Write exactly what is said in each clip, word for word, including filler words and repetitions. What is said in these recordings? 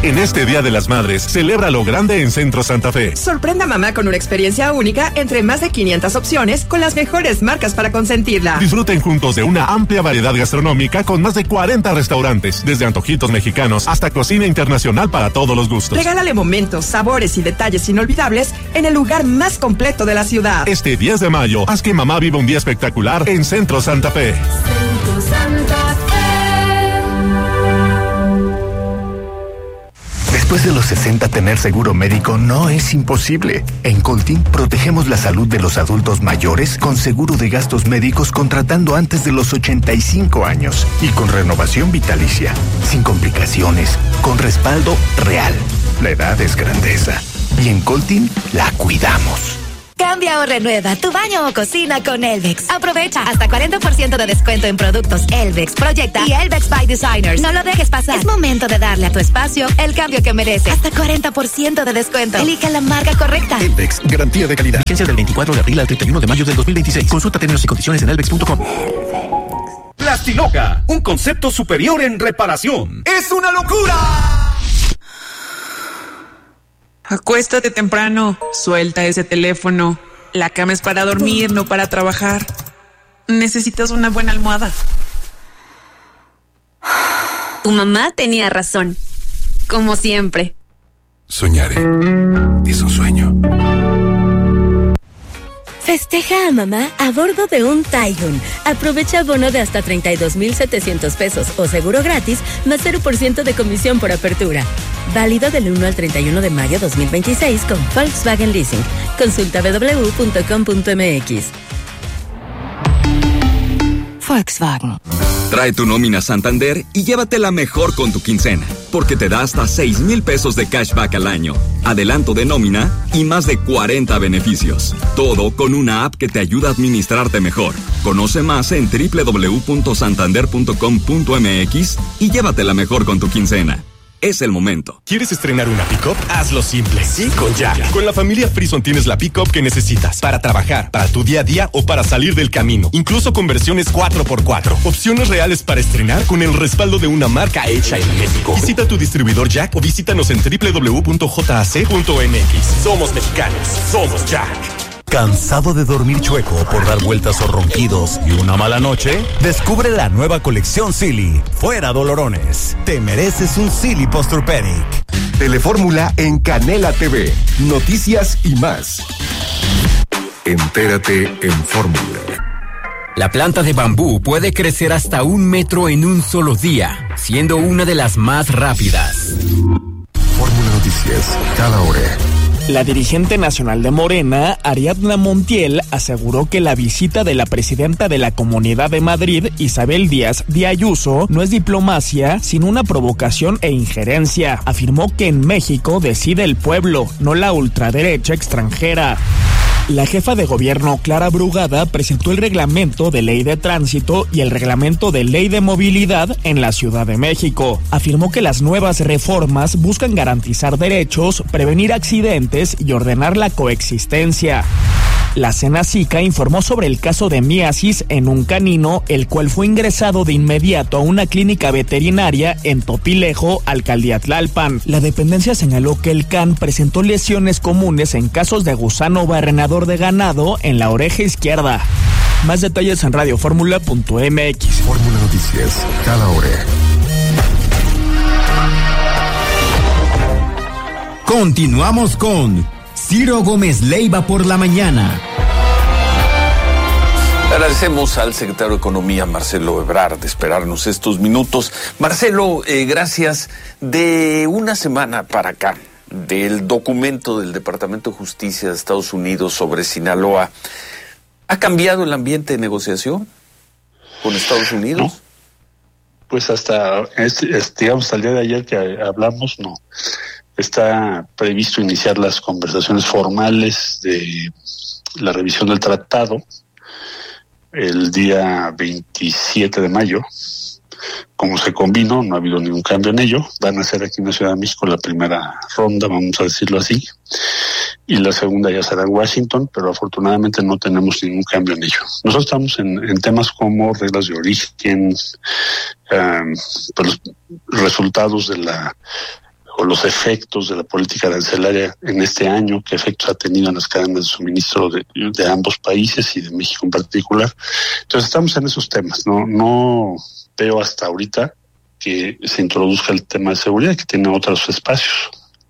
En este Día de las Madres, celebra lo grande en Centro Santa Fe. Sorprenda a mamá con una experiencia única entre más de quinientas opciones con las mejores marcas para consentirla. Disfruten juntos de una amplia variedad gastronómica con más de cuarenta restaurantes, desde antojitos mexicanos hasta cocina internacional para todos los gustos. Regálale momentos, sabores y detalles inolvidables en el lugar más completo de la ciudad. Este diez de mayo, haz que mamá viva un día espectacular en Centro Santa Fe. Centro Santa Fe. Después de los sesenta, tener seguro médico no es imposible. En Coltin protegemos la salud de los adultos mayores con seguro de gastos médicos contratando antes de los ochenta y cinco años y con renovación vitalicia, sin complicaciones, con respaldo real. La edad es grandeza y en Coltin la cuidamos. Cambia o renueva tu baño o cocina con Elvex. Aprovecha hasta cuarenta por ciento de descuento en productos Elvex, Proyecta y Elvex by Designers. No lo dejes pasar. Es momento de darle a tu espacio el cambio que merece. Hasta cuarenta por ciento de descuento. Elija la marca correcta. Elvex, garantía de calidad. Vigencia del veinticuatro de abril al treinta y uno de mayo del dos mil veintiséis. Consulta términos y condiciones en elvex punto com. Plastiloca, un concepto superior en reparación. ¡Es una locura! Acuéstate temprano, suelta ese teléfono. La cama es para dormir, no para trabajar. Necesitas una buena almohada. Tu mamá tenía razón. Como siempre. Soñaré. Es un sueño. Festeja a mamá a bordo de un Taigun. Aprovecha bono de hasta treinta y dos mil setecientos pesos o seguro gratis más cero por ciento de comisión por apertura. Válido del uno al treinta y uno de mayo dos mil veintiséis con Volkswagen Leasing. Consulta doble u doble u doble u punto com punto m x. Volkswagen. Trae tu nómina Santander y llévatela mejor con tu quincena, porque te da hasta seis mil pesos de cashback al año, adelanto de nómina y más de cuarenta beneficios. Todo con una app que te ayuda a administrarte mejor. Conoce más en doble u doble u doble u punto santander punto com punto m x y llévatela mejor con tu quincena. Es el momento. ¿Quieres estrenar una pick-up? Hazlo simple. Sí, con Jack. Con la familia Frison tienes la pick-up que necesitas para trabajar, para tu día a día o para salir del camino. Incluso con versiones cuatro por cuatro. Opciones reales para estrenar con el respaldo de una marca hecha en México. Visita tu distribuidor Jack o visítanos en doble u doble u doble u punto jac punto m x. Somos mexicanos. Somos Jack. ¿Cansado de dormir chueco por dar vueltas o ronquidos y una mala noche? Descubre la nueva colección Silly. Fuera dolorones. Te mereces un Silly Posturpedic. Telefórmula en Canela T V. Noticias y más. Entérate en Fórmula. La planta de bambú puede crecer hasta un metro en un solo día, siendo una de las más rápidas. Fórmula Noticias, cada hora. La dirigente nacional de Morena, Ariadna Montiel, aseguró que la visita de la presidenta de la Comunidad de Madrid, Isabel Díaz de Ayuso, no es diplomacia, sino una provocación e injerencia. Afirmó que en México decide el pueblo, no la ultraderecha extranjera. La jefa de gobierno, Clara Brugada, presentó el reglamento de ley de tránsito y el reglamento de ley de movilidad en la Ciudad de México. Afirmó que las nuevas reformas buscan garantizar derechos, prevenir accidentes y ordenar la coexistencia. La Senacica informó sobre el caso de miasis en un canino, el cual fue ingresado de inmediato a una clínica veterinaria en Topilejo, Alcaldía Tlalpan. La dependencia señaló que el can presentó lesiones comunes en casos de gusano barrenador de ganado en la oreja izquierda. Más detalles en radioformula punto m x. Fórmula Noticias, cada hora. Continuamos con Ciro Gómez Leiva por la mañana. Agradecemos al secretario de Economía, Marcelo Ebrard, de esperarnos estos minutos. Marcelo, eh, gracias. De una semana para acá, del documento del Departamento de Justicia de Estados Unidos sobre Sinaloa, ¿ha cambiado el ambiente de negociación con Estados Unidos? No. Pues hasta, este, este, digamos, hasta el día de ayer que hablamos, no. Está previsto iniciar las conversaciones formales de la revisión del tratado el día veintisiete de mayo. Como se combinó, no ha habido ningún cambio en ello. Van a ser aquí en la Ciudad de México la primera ronda, vamos a decirlo así, y la segunda ya será en Washington, pero afortunadamente no tenemos ningún cambio en ello. Nosotros estamos en, en temas como reglas de origen, um, pues los resultados de la o los efectos de la política arancelaria en este año, qué efectos ha tenido en las cadenas de suministro de, de ambos países y de México en particular. Entonces estamos en esos temas. No, no veo hasta ahorita que se introduzca el tema de seguridad, que tiene otros espacios.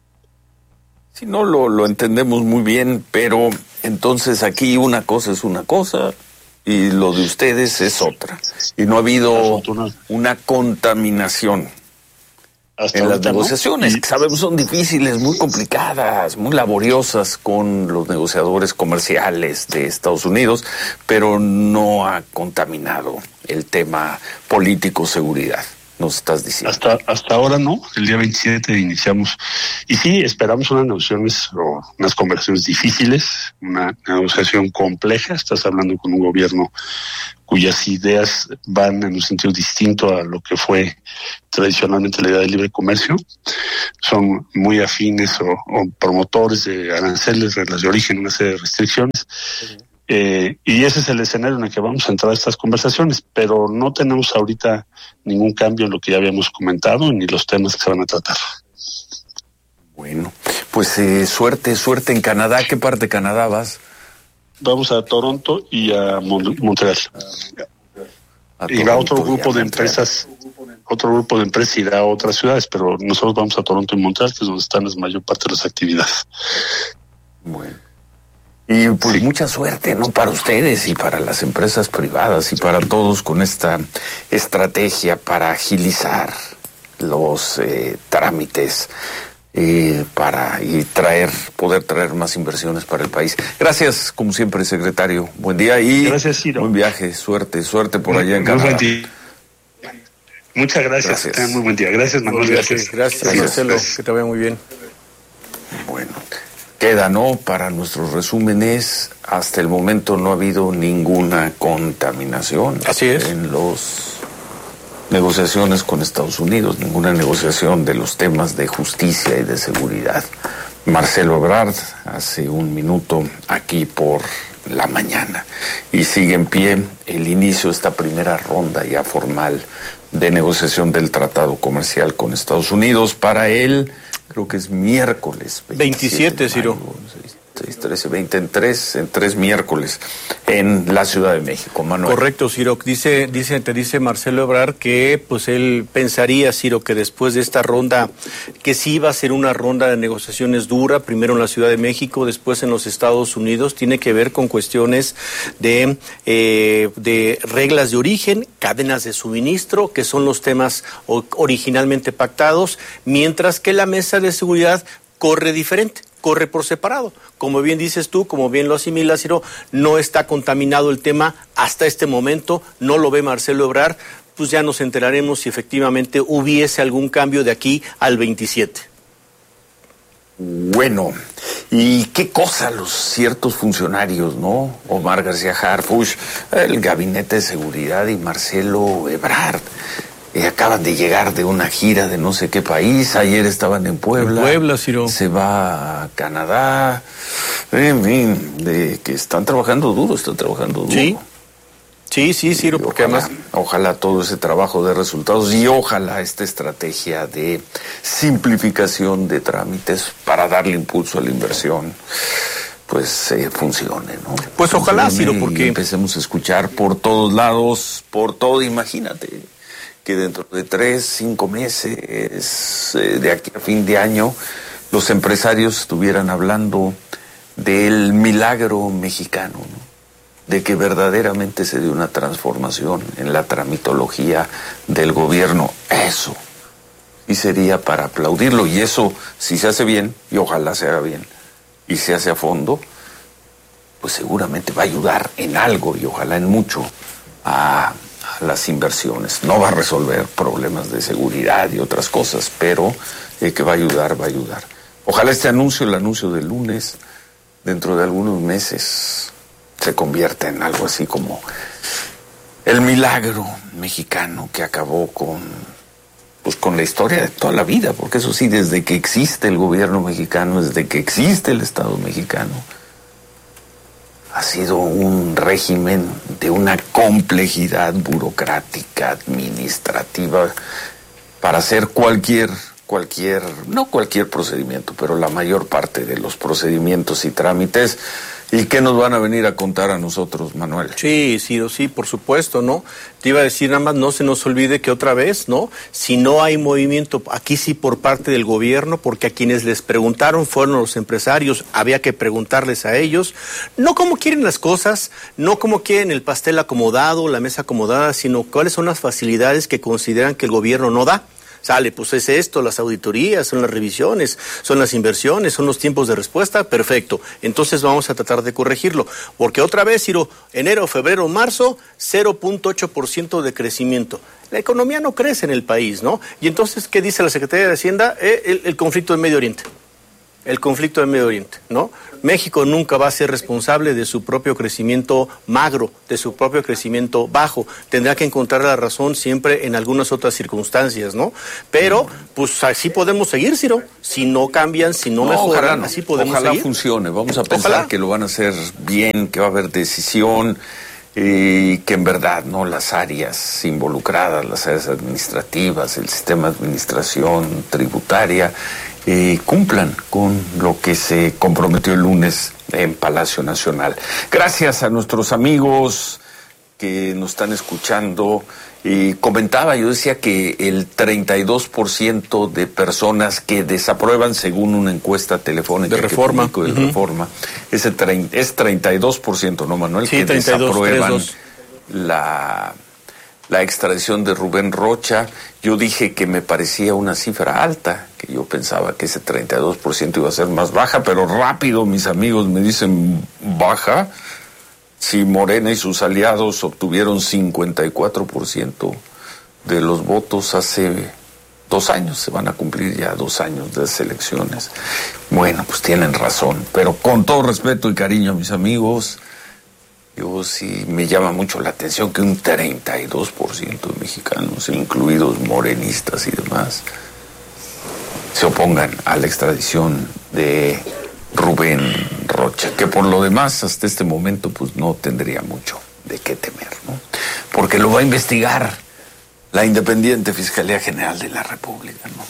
Si no, lo, lo entendemos muy bien, pero entonces aquí una cosa es una cosa y lo de ustedes es otra. Y no ha habido una contaminación hasta en las negociaciones, ¿no? Que sabemos son difíciles, muy complicadas, muy laboriosas con los negociadores comerciales de Estados Unidos, pero no ha contaminado el tema político-seguridad. Nos estás diciendo. Hasta hasta ahora no, el día veintisiete iniciamos, y sí, esperamos unas negociaciones o unas conversaciones difíciles, una negociación compleja. Estás hablando con un gobierno cuyas ideas van en un sentido distinto a lo que fue tradicionalmente la idea del libre comercio. Son muy afines o, o promotores de aranceles, reglas de origen, una serie de restricciones. Uh-huh. Eh, y ese es el escenario en el que vamos a entrar a estas conversaciones, pero no tenemos ahorita ningún cambio en lo que ya habíamos comentado ni los temas que se van a tratar. Bueno, pues eh, suerte, suerte en Canadá. ¿Qué parte de Canadá vas? Vamos a Toronto y a Mon- Montreal. A y va otro grupo de empresas, otro grupo de empresas irá a otras ciudades, pero nosotros vamos a Toronto y Montreal, que es donde están la mayor parte de las actividades. Bueno. Y pues sí, mucha suerte, ¿no? Para ustedes y para las empresas privadas y para todos con esta estrategia para agilizar los eh, trámites eh, para y traer, poder traer más inversiones para el país. Gracias, como siempre, secretario. Buen día y gracias, Ciro. Buen viaje, suerte, suerte por allá en Canadá. Muchas gracias. gracias. Tengan muy buen día. Gracias, Manuel. Gracias, gracias, gracias, Marcelo. Gracias. Que te vaya muy bien. Bueno. Queda, ¿no? Para nuestros resúmenes, hasta el momento no ha habido ninguna contaminación. Así es. En las negociaciones con Estados Unidos, ninguna negociación de los temas de justicia y de seguridad. Marcelo Ebrard, hace un minuto aquí por la mañana. Y sigue en pie el inicio de esta primera ronda ya formal de negociación del tratado comercial con Estados Unidos para él. Creo que es miércoles. veintisiete, Ciro. seis, trece, veinte, en tres, en tres miércoles, en la Ciudad de México, Manuel. Correcto, Ciro. Dice, dice, te dice Marcelo Ebrard que pues él pensaría, Ciro, que después de esta ronda, que sí iba a ser una ronda de negociaciones dura, primero en la Ciudad de México, después en los Estados Unidos, tiene que ver con cuestiones de, eh, de reglas de origen, cadenas de suministro, que son los temas originalmente pactados, mientras que la mesa de seguridad corre diferente, corre por separado. Como bien dices tú, como bien lo asimilas, Ciro, no está contaminado el tema hasta este momento, no lo ve Marcelo Ebrard, pues ya nos enteraremos si efectivamente hubiese algún cambio de aquí al veintisiete. Bueno, y qué cosa los ciertos funcionarios, ¿no? Omar García Harfuch, el Gabinete de Seguridad y Marcelo Ebrard. Eh, acaban de llegar de una gira de no sé qué país, ayer estaban en Puebla. En Puebla, Ciro. Se va a Canadá, en fin, de que están trabajando duro, están trabajando duro. Sí, sí, sí, Ciro, porque ojalá, además... Ojalá todo ese trabajo de resultados y ojalá esta estrategia de simplificación de trámites para darle impulso a la inversión, pues eh, funcione, ¿no? Pues funcione, ojalá, Ciro, porque... empecemos a escuchar por todos lados, por todo, imagínate... que dentro de tres, cinco meses, eh, de aquí a fin de año, los empresarios estuvieran hablando del milagro mexicano, ¿no? De que verdaderamente se dio una transformación en la tramitología del gobierno. Eso sí sería para aplaudirlo, y eso, si se hace bien, y ojalá se haga bien, y se hace a fondo, pues seguramente va a ayudar en algo, y ojalá en mucho, a... las inversiones. No va a resolver problemas de seguridad y otras cosas, pero eh, que va a ayudar, va a ayudar. Ojalá este anuncio, el anuncio del lunes, dentro de algunos meses, se convierta en algo así como el milagro mexicano que acabó con, pues, con la historia de toda la vida, porque eso sí, desde que existe el gobierno mexicano, desde que existe el Estado mexicano, ha sido un régimen de una complejidad burocrática, administrativa, para hacer cualquier, cualquier, no cualquier procedimiento, pero la mayor parte de los procedimientos y trámites. ¿Y qué nos van a venir a contar a nosotros, Manuel? Sí, sí, sí, por supuesto, ¿no? Te iba a decir nada más, no se nos olvide que otra vez, ¿no? Si no hay movimiento, aquí sí por parte del gobierno, porque a quienes les preguntaron fueron los empresarios, había que preguntarles a ellos, no cómo quieren las cosas, no cómo quieren el pastel acomodado, la mesa acomodada, sino cuáles son las facilidades que consideran que el gobierno no da. Sale, pues es esto, las auditorías, son las revisiones, son las inversiones, son los tiempos de respuesta, perfecto. Entonces vamos a tratar de corregirlo, porque otra vez, Ciro, enero, febrero, marzo, cero punto ocho por ciento de crecimiento. La economía no crece en el país, ¿no? Y entonces, ¿qué dice la Secretaría de Hacienda? Eh, el, el conflicto en Medio Oriente. El conflicto en Medio Oriente, ¿no? México nunca va a ser responsable de su propio crecimiento magro, de su propio crecimiento bajo. Tendrá que encontrar la razón siempre en algunas otras circunstancias, ¿no? Pero, pues así podemos seguir, Ciro. Si no cambian, si no, no mejoran, no. así podemos ojalá seguir. Ojalá funcione. Vamos a pensar ojalá. que lo van a hacer bien, que va a haber decisión, y que en verdad, ¿no? Las áreas involucradas, las áreas administrativas, el sistema de administración tributaria, Eh, cumplan con lo que se comprometió el lunes en Palacio Nacional. Gracias a nuestros amigos que nos están escuchando. Y comentaba, yo decía que el treinta y dos por ciento de personas que desaprueban, según una encuesta telefónica de Reforma, que de uh-huh. Reforma, ese treinta, es treinta y dos por ciento, ¿no, Manuel? Sí, que treinta y dos, desaprueban treinta y dos. la... la extradición de Rubén Rocha. Yo dije que me parecía una cifra alta, que yo pensaba que ese treinta y dos por ciento iba a ser más baja, pero rápido mis amigos me dicen baja. Si Morena y sus aliados obtuvieron cincuenta y cuatro por ciento de los votos hace dos años, se van a cumplir ya dos años de las elecciones. Bueno, pues tienen razón, pero con todo respeto y cariño a mis amigos, yo sí me llama mucho la atención que un treinta y dos por ciento de mexicanos, incluidos morenistas y demás, se opongan a la extradición de Rubén Rocha, que por lo demás hasta este momento pues no tendría mucho de qué temer, ¿no? Porque lo va a investigar la independiente Fiscalía General de la República, ¿no?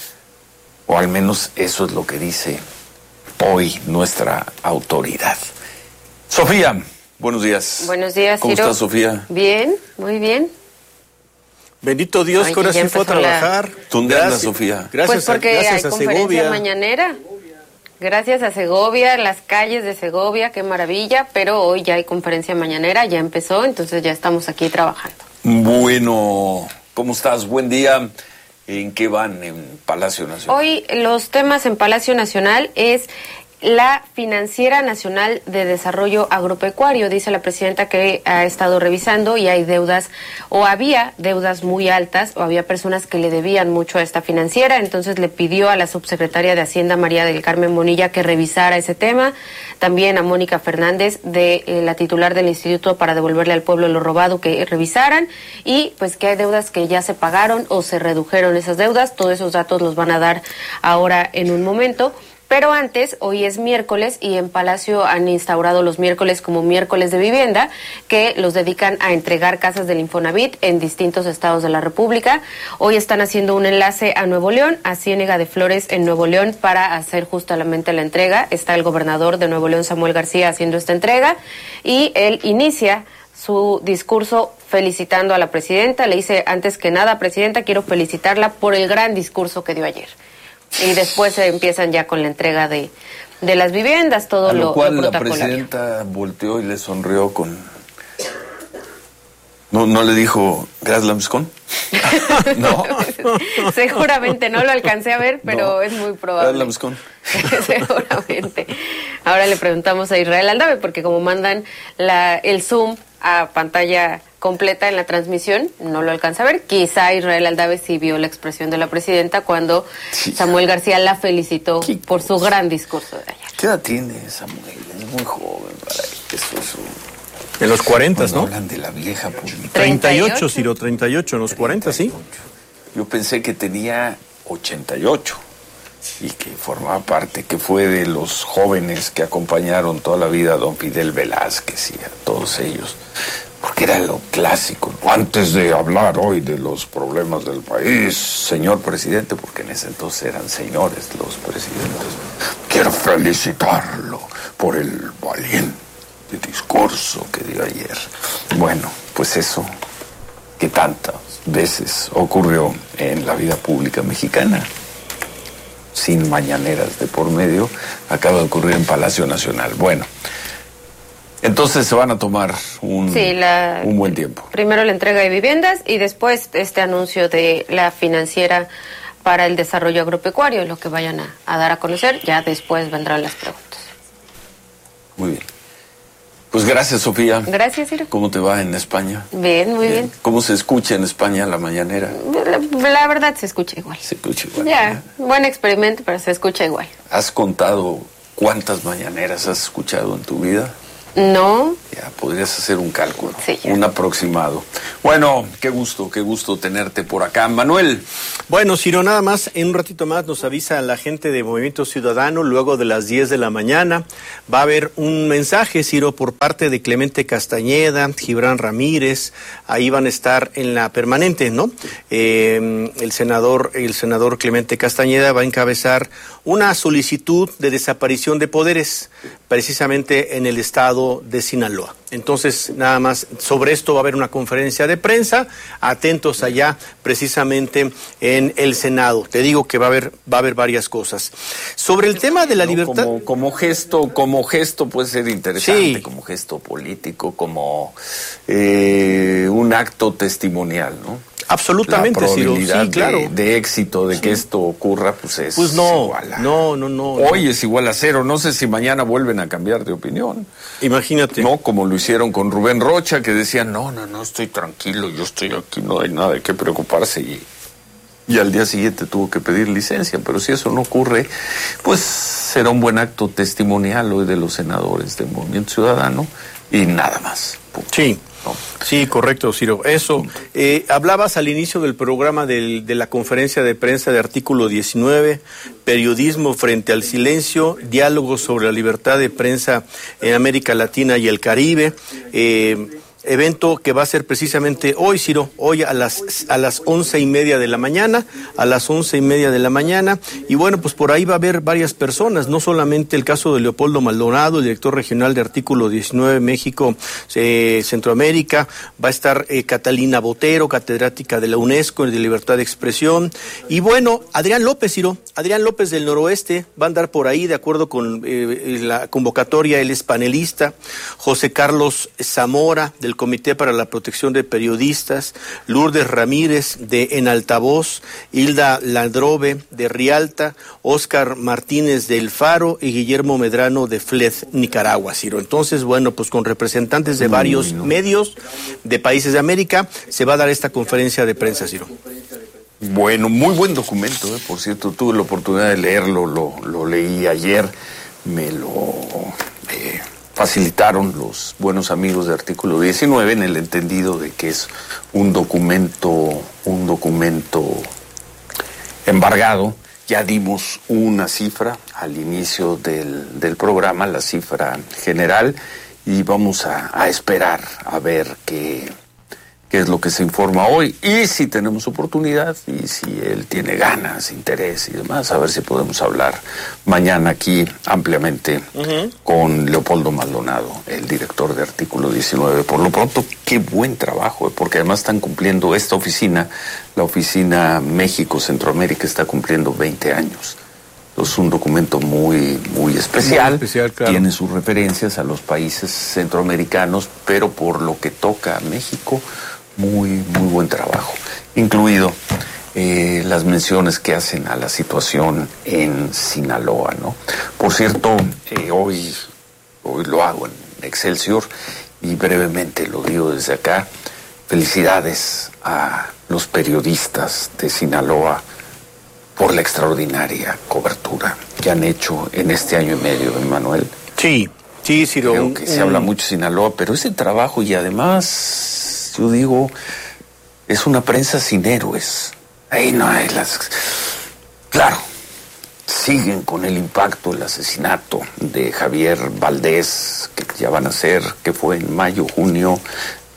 O al menos eso es lo que dice hoy nuestra autoridad. Sofía, buenos días. Buenos días, ¿Cómo Ciro? estás, Sofía? Bien, muy bien. Bendito Dios, Ay, que ahora sí fue a trabajar. La... ¿Dónde andas, Sofía? Gracias, pues porque a, gracias hay a conferencia Segovia. mañanera. Gracias a Segovia, las calles de Segovia, qué maravilla, pero hoy ya hay conferencia mañanera, ya empezó, entonces ya estamos aquí trabajando. Bueno, ¿cómo estás? Buen día. ¿En qué van en Palacio Nacional? Hoy los temas en Palacio Nacional es la Financiera Nacional de Desarrollo Agropecuario. Dice la presidenta que ha estado revisando y hay deudas, o había deudas muy altas, o había personas que le debían mucho a esta financiera, entonces le pidió a la subsecretaria de Hacienda, María del Carmen Bonilla, que revisara ese tema, también a Mónica Fernández, de eh, la titular del Instituto para Devolverle al Pueblo lo Robado, que revisaran, y pues que hay deudas que ya se pagaron o se redujeron esas deudas. Todos esos datos los van a dar ahora en un momento. Pero antes, hoy es miércoles y en Palacio han instaurado los miércoles como miércoles de vivienda, que los dedican a entregar casas del Infonavit en distintos estados de la República. Hoy están haciendo un enlace a Nuevo León, a Ciénega de Flores en Nuevo León, para hacer justamente la entrega. Está el gobernador de Nuevo León, Samuel García, haciendo esta entrega, y él inicia su discurso felicitando a la presidenta. Le dice, antes que nada, presidenta, quiero felicitarla por el gran discurso que dio ayer. Y después se empiezan ya con la entrega de, de las viviendas, todo a lo, lo cual lo la presidenta volteó y le sonrió con... ¿No, no le dijo Gras Lambscon? No. Seguramente no lo alcancé a ver, pero no. Es muy probable. Gras Lambscon. Seguramente. Ahora le preguntamos a Israel Aldave, porque como mandan la, el Zoom a pantalla completa en la transmisión, no lo alcanza a ver. Quizá Israel Aldave sí vio la expresión de la presidenta cuando sí. Samuel García la felicitó por su gran discurso de ayer. ¿Qué edad tiene Samuel? Es muy joven para eso. eso. En los cuarenta, ¿no? Hablan de la vieja política. treinta y ocho, Ciro, treinta y ocho, en los cuarenta, sí. Yo pensé que tenía ochenta y ocho y que formaba parte, que fue de los jóvenes que acompañaron toda la vida a don Fidel Velázquez y a todos ellos. porque era lo clásico. Antes de hablar hoy de los problemas del país, señor presidente, porque en ese entonces eran señores los presidentes, quiero felicitarlo por el valiente discurso que dio ayer. Bueno, pues eso que tantas veces ocurrió en la vida pública mexicana, sin mañaneras de por medio, acaba de ocurrir en Palacio Nacional. Bueno, entonces se van a tomar un, sí, la, un buen tiempo. Primero la entrega de viviendas y después este anuncio de la financiera para el desarrollo agropecuario, lo que vayan a, a dar a conocer. Ya después vendrán las preguntas. Muy bien. Pues gracias, Sofía. Gracias, Ciro. ¿Cómo te va en España? Bien, muy bien. bien. ¿Cómo se escucha en España la mañanera? La, la verdad se escucha igual. Se escucha igual. Ya, buen experimento, pero se escucha igual. ¿Has contado cuántas mañaneras has escuchado en tu vida? No. Ya, podrías hacer un cálculo, sí, un aproximado. Bueno, qué gusto, qué gusto tenerte por acá. Manuel. Bueno, Ciro, nada más, en un ratito más nos avisa la gente de Movimiento Ciudadano, luego de las diez de la mañana, va a haber un mensaje, Ciro, por parte de Clemente Castañeda, Gibran Ramírez, ahí van a estar en la permanente, ¿no? Eh, el senador, el senador Clemente Castañeda va a encabezar una solicitud de desaparición de poderes, precisamente en el estado de Sinaloa. Entonces, nada más, sobre esto va a haber una conferencia de prensa, atentos allá, precisamente en el Senado. Te digo que va a haber, va a haber varias cosas. Sobre el tema de la no, libertad... Como, como gesto, como gesto puede ser interesante, sí. Como gesto político, como eh, un acto testimonial, ¿no? Absolutamente, la probabilidad Ciro. Sí, claro. de, de éxito de sí. que esto ocurra, pues es pues no, igual a... no, no, no. Hoy no. es igual a cero. No sé si mañana vuelven a cambiar de opinión. Imagínate. No, como lo hicieron con Rubén Rocha, que decía, no, no, no, estoy tranquilo, yo estoy aquí, no hay nada de qué preocuparse. Y, y al día siguiente tuvo que pedir licencia. Pero si eso no ocurre, pues será un buen acto testimonial hoy de los senadores del Movimiento Ciudadano y nada más. Punto. Sí. No. Sí, correcto, Ciro. Eso. Eh, hablabas al inicio del programa del, de la conferencia de prensa de artículo diecinueve, periodismo frente al silencio, diálogo sobre la libertad de prensa en América Latina y el Caribe. Eh, evento que va a ser precisamente hoy, Ciro, hoy a las a las once y media de la mañana, a las once y media de la mañana, y bueno, pues por ahí va a haber varias personas, no solamente el caso de Leopoldo Maldonado, el director regional de Artículo diecinueve México, eh, Centroamérica, va a estar eh, Catalina Botero, catedrática de la UNESCO de Libertad de Expresión, y bueno, Adrián López, Ciro, Adrián López del Noroeste, va a andar por ahí de acuerdo con eh, la convocatoria, él es panelista, José Carlos Zamora, del Comité para la Protección de Periodistas, Lourdes Ramírez de En Altavoz, Hilda Ladrove de Rialta, Óscar Martínez de El Faro y Guillermo Medrano de F L E D, Nicaragua, Ciro. Entonces, bueno, pues con representantes de varios no. medios de países de América se va a dar esta conferencia de prensa, Ciro. Bueno, muy buen documento, eh. Por cierto, tuve la oportunidad de leerlo, lo, lo leí ayer, me lo... Eh, facilitaron los buenos amigos de Artículo diecinueve en el entendido de que es un documento, un documento embargado. Ya dimos una cifra al inicio del, del programa, la cifra general, y vamos a, a esperar a ver qué, qué es lo que se informa hoy, y si tenemos oportunidad, y si él tiene ganas, interés y demás, a ver si podemos hablar mañana aquí ampliamente uh-huh. con Leopoldo Maldonado, el director de Artículo diecinueve. Por lo pronto, qué buen trabajo, ¿eh? Porque además están cumpliendo esta oficina, la oficina México-Centroamérica está cumpliendo veinte años. Es un documento muy, muy especial, muy especial claro. Tiene sus referencias a los países centroamericanos, pero por lo que toca a México, muy, muy buen trabajo, incluido eh, las menciones que hacen a la situación en Sinaloa, ¿no? Por cierto, eh, hoy, hoy lo hago en Excelsior y brevemente lo digo desde acá, felicidades a los periodistas de Sinaloa por la extraordinaria cobertura que han hecho en este año y medio, Manuel. Sí, sí, Ciro. Creo que se habla mucho de Sinaloa, pero ese trabajo y además... Yo digo, es una prensa sin héroes. Ahí no hay las... Claro, siguen con el impacto, el asesinato de Javier Valdés, que ya van a ser, que fue en mayo, junio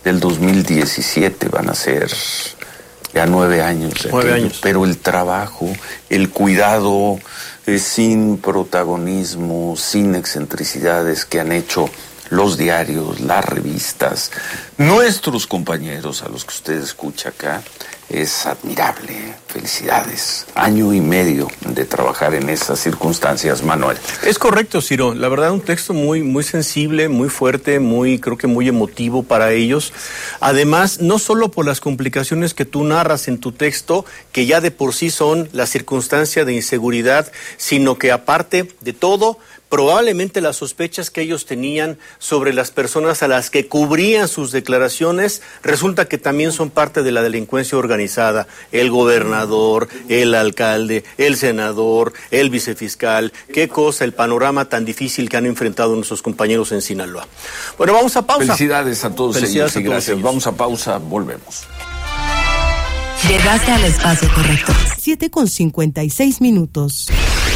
del dos mil diecisiete, van a ser ya nueve años. de Nueve aquello. años. Pero el trabajo, el cuidado, eh, sin protagonismo, sin excentricidades que han hecho los diarios, las revistas, nuestros compañeros a los que usted escucha acá, es admirable. Felicidades. Año y medio de trabajar en esas circunstancias, Manuel. Es correcto, Ciro. La verdad, un texto muy, muy sensible, muy fuerte, muy, creo que muy emotivo para ellos. Además, no solo por las complicaciones que tú narras en tu texto, que ya de por sí son la circunstancia de inseguridad, sino que aparte de todo, probablemente las sospechas que ellos tenían sobre las personas a las que cubrían sus declaraciones, resulta que también son parte de la delincuencia organizada. El gobernador, el alcalde, el senador, el vicefiscal. Qué cosa, el panorama tan difícil que han enfrentado nuestros compañeros en Sinaloa. Bueno, vamos a pausa. Felicidades a todos Felicidades ellos y a todos gracias. ellos. Vamos a pausa, volvemos. Llegaste al espacio correcto. siete con cincuenta y seis minutos.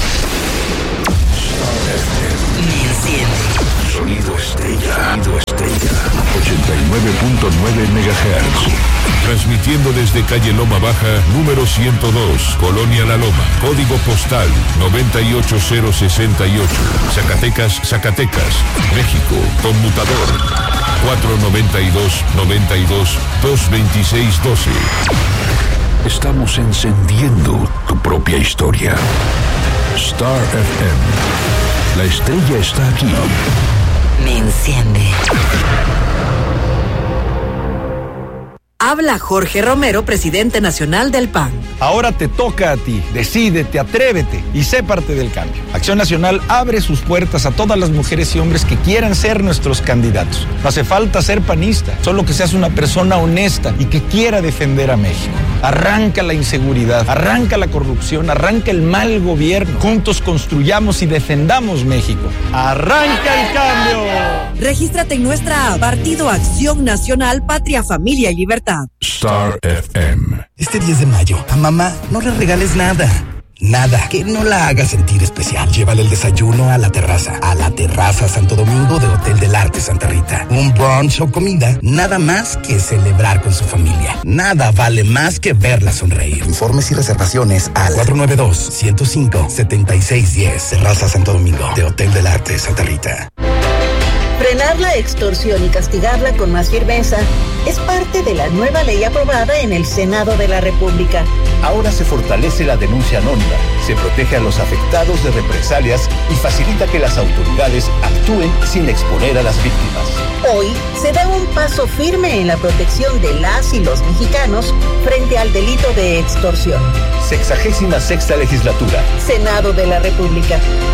Sonido estrella. Sonido estrella. ochenta y nueve punto nueve megahertz. Transmitiendo desde calle Loma Baja, número ciento dos, Colonia La Loma. Código postal noventa y ocho cero sesenta y ocho. Zacatecas, Zacatecas. México. Conmutador cuatro noventa y dos noventa y dos dos veintiséis doce. Estamos encendiendo tu propia historia. Star F M. La estrella está aquí. Me enciende. Habla Jorge Romero, presidente nacional del P A N. Ahora te toca a ti. Decídete, atrévete y sé parte del cambio. Acción Nacional abre sus puertas a todas las mujeres y hombres que quieran ser nuestros candidatos. No hace falta ser panista, solo que seas una persona honesta y que quiera defender a México. Arranca la inseguridad, arranca la corrupción, arranca el mal gobierno. Juntos construyamos y defendamos México. ¡Arranca el cambio! Regístrate en nuestra app, Partido Acción Nacional, Patria, Familia y Libertad. Star F M. Este diez de mayo, a mamá no le regales nada. Nada, que no la haga sentir especial. Llévale el desayuno a La Terraza. A La Terraza Santo Domingo de Hotel del Arte Santa Rita. Un brunch o comida, nada más que celebrar con su familia. Nada vale más que verla sonreír. Informes y reservaciones al cuatro nueve dos, ciento cinco, setenta y seis diez. Terraza Santo Domingo de Hotel del Arte Santa Rita. Frenar la extorsión y castigarla con más firmeza es parte de la nueva ley aprobada en el Senado de la República. Ahora se fortalece la denuncia anónima, se protege a los afectados de represalias y facilita que las autoridades actúen sin exponer a las víctimas. Hoy se da un paso firme en la protección de las y los mexicanos frente al delito de extorsión. Sexagésima sexta legislatura. Senado de la República.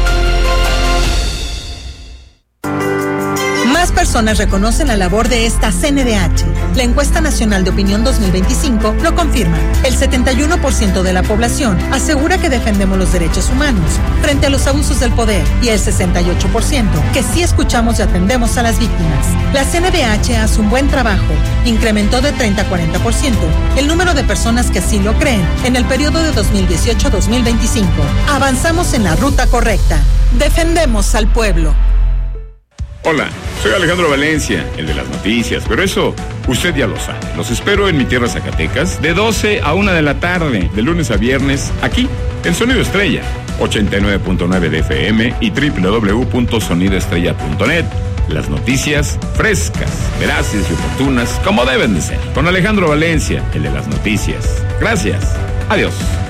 Más personas reconocen la labor de esta C N D H. La encuesta nacional de opinión dos mil veinticinco lo confirma. El setenta y uno por ciento de la población asegura que defendemos los derechos humanos frente a los abusos del poder y el sesenta y ocho por ciento que sí escuchamos y atendemos a las víctimas. La C N D H hace un buen trabajo. Incrementó de treinta a cuarenta por ciento el número de personas que así lo creen en el periodo de dos mil dieciocho a dos mil veinticinco. Avanzamos en la ruta correcta. Defendemos al pueblo. Hola, soy Alejandro Valencia, el de las noticias, pero eso usted ya lo sabe. Los espero en mi tierra Zacatecas de doce a una de la tarde, de lunes a viernes, aquí, en Sonido Estrella, ochenta y nueve punto nueve de F M y doble u doble u doble u punto sonido estrella punto net. Las noticias frescas, veraces y oportunas, como deben de ser. Con Alejandro Valencia, el de las noticias. Gracias. Adiós.